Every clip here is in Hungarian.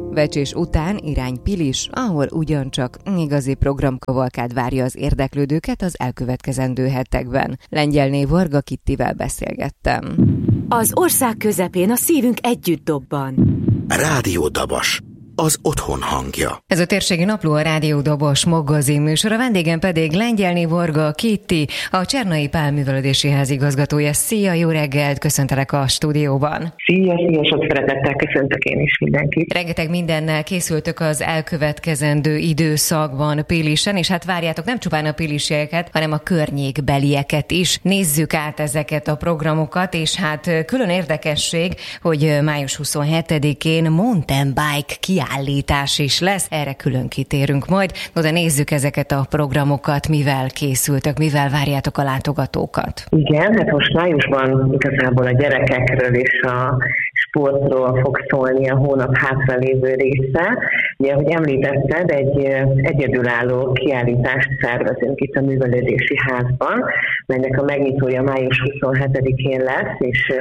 Vecsés után irány Pilis, ahol ugyancsak igazi programkavalkád várja az érdeklődőket az elkövetkezendő hetekben. Lengyelné Varga Kittivel beszélgettem. Az ország közepén a szívünk együtt dobban. Rádió Dabas, az otthon hangja. Ez a térségi napló, a Rádió Dabas magazin műsor, a vendégem pedig Lengyelné Varga Kitti, a Csernai Pál Művelődési Ház igazgatója. Szia, jó reggelt, köszöntelek a stúdióban. Szia, sok szeretettel köszöntök én is mindenkit. Rengeteg mindennel készültök az elkövetkezendő időszakban Pilisen, és hát várjátok nem csupán a pilisieket, hanem a környékbelieket is. Nézzük át ezeket a programokat, és hát külön érdekesség, hogy május 27-én mountain bike kiállítás is lesz, erre külön kitérünk majd. No, de nézzük ezeket a programokat, mivel készültök, mivel várjátok a látogatókat. Igen, hát most májusban igazából a gyerekekről és a sportról fog szólni a hónap hátralévő része. Ugye, ahogy említetted, egy egyedülálló kiállítást szervezünk itt a Művelődési Házban, melynek a megnyitója május 27-én lesz, és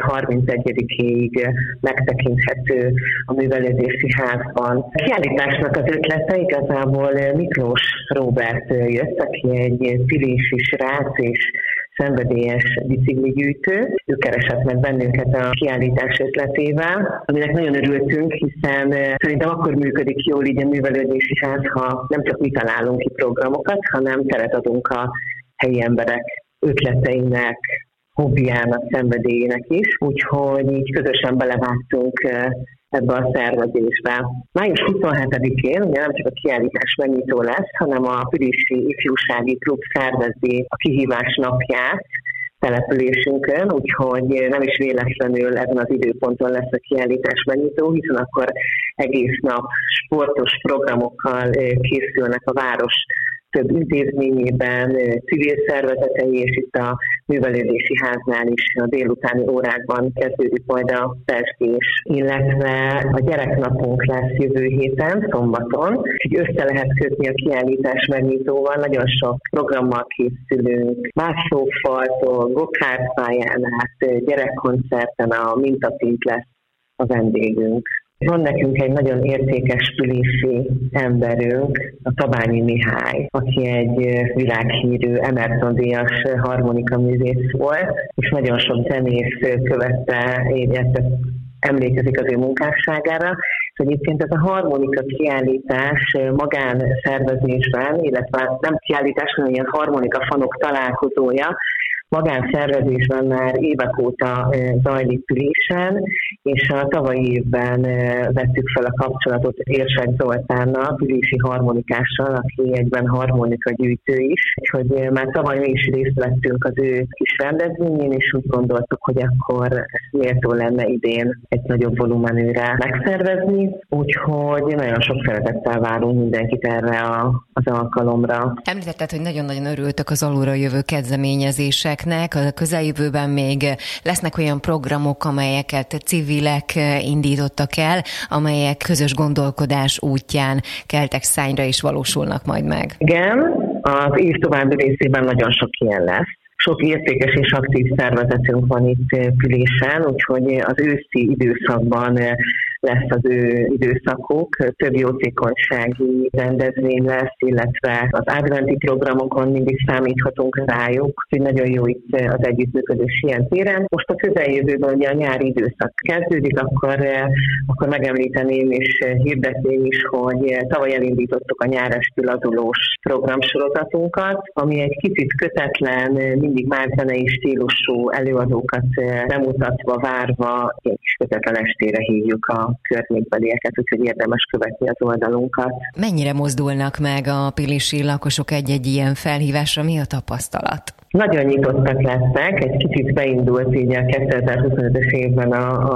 31-ig megtekinthető a Művelődési Házban. A kiállításnak az ötlete igazából Miklós Róbert jött, aki egy pilisi srác és szenvedélyes bicikligyűjtő. Ő keresett meg bennünket a kiállítás ötletével, aminek nagyon örültünk, hiszen szerintem akkor működik jól így a Művelődési Ház, ha nem csak mi találunk ki programokat, hanem teret adunk a helyi emberek ötleteinek, hobbiának, szenvedélyének is. Úgyhogy így közösen belevágtunk ebbe a szervezésbe. Május 27-én ugye nem csak a kiállítás megnyitó lesz, hanem a Pilisi Ifjúsági Klub szervezi a kihívás napját településünkön, úgyhogy nem is véletlenül ezen az időponton lesz a kiállítás megnyitó, hiszen akkor egész nap sportos programokkal készülnek a város több intézményében, civil szervezetei, és itt a Művelődési Háznál is a délutáni órákban kezdődik majd a festés, illetve a gyereknapunk lesz jövő héten, szombaton, úgyhogy össze lehet kötni a kiállítás megnyitóval, nagyon sok programmal készülünk, mászófaltól, gokártpályán át, gyerekkoncerten a Mintapint lesz a vendégünk. Van nekünk egy nagyon értékes pilisi emberünk, a Tabányi Mihály, aki egy világhírű Emerson-díjas harmonikaművész volt, és nagyon sok zenész követte, illetve emlékezik az ő munkásságára. És egyébként ez a harmonika kiállítás magánszervezésben, illetve nem kiállítás, hanem ilyen harmonika fanok találkozója, magánszervezésben már évek óta zajlik Pilisen, és a tavalyi évben vettük fel a kapcsolatot Érsek Zoltánnal, pilisi harmonikással, aki egyben harmonika gyűjtő is. Úgyhogy már tavaly mi is részt vettünk az ő kis rendezvényén, és úgy gondoltuk, hogy akkor ezt méltó lenne idén egy nagyobb volumenűre megszervezni. Úgyhogy nagyon sok szeretettel várunk mindenkit erre az alkalomra. Említetted, hogy nagyon-nagyon örültök az alulról jövő kezdeményezéseknek. A közeljövőben még lesznek olyan programok, amelyeket civilek indítottak el, amelyek közös gondolkodás útján keltek szányra és valósulnak majd meg. Igen, az év további részében nagyon sok ilyen lesz. Sok értékes és aktív szervezetünk van itt Pilisen, úgyhogy az őszi időszakban lesz az ő időszakuk, több jótékonysági rendezvény lesz, illetve az adventi programokon mindig számíthatunk rájuk, hogy nagyon jó itt az együttműködés ilyen téren. Most a közeljövőben ugye a nyári időszak kezdődik, akkor megemlíteném és hirdetném is, hogy tavaly elindítottuk a nyáresti lazulós programsorozatunkat, ami egy kicsit kötetlen, mindig már zenei stílusú előadókat bemutatva, várva, és kötetlen estére hívjuk a környékbelieket, úgyhogy érdemes követni az oldalunkat. Mennyire mozdulnak meg a pilisi lakosok egy-egy ilyen felhívásra? Mi a tapasztalat? Nagyon nyitottak lettek, egy kicsit beindult így a 2025-es évben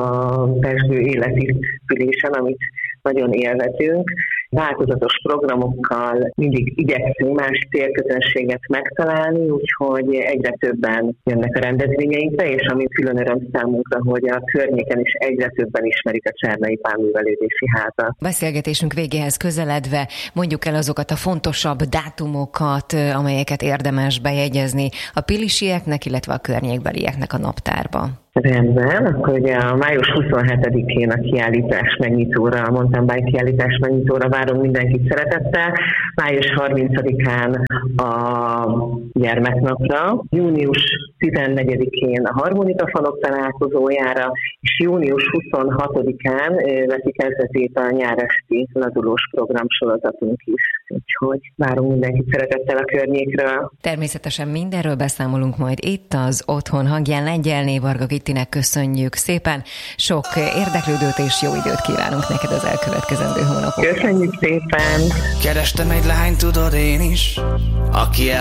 a pesgő élet itt Pilisen, amit nagyon élvezünk. Változatos programokkal mindig igyekszünk más célközönséget megtalálni, úgyhogy egyre többen jönnek a rendezvényeinkre, és ami külön öröm számunkra, hogy a környéken is egyre többen ismerik a Csernai Pál Művelődési Házat. Beszélgetésünk végéhez közeledve mondjuk el azokat a fontosabb dátumokat, amelyeket érdemes bejegyezni a pilisieknek, illetve a környékbelieknek a naptárba. Rendben, akkor ugye a május 27-én a kiállítás megnyitóra, a mountain bike kiállítás megnyitóra várunk mindenkit szeretettel, május 30-án a gyermeknapra, június 14-én a harmonikafalok találkozójára, és június 26-án veszi kezdetét a nyáresti lazulós programsorozatunk is. Úgyhogy várunk mindenkit szeretettel a környékről. Természetesen mindenről beszámolunk majd itt az Otthon hangján. Lengyelné Varga Kittinek köszönjük szépen. Sok érdeklődőt és jó időt kívánunk neked az elkövetkezendő hónapokban. Köszönjük szépen! Kerestem egy lányt, tudod én is, aki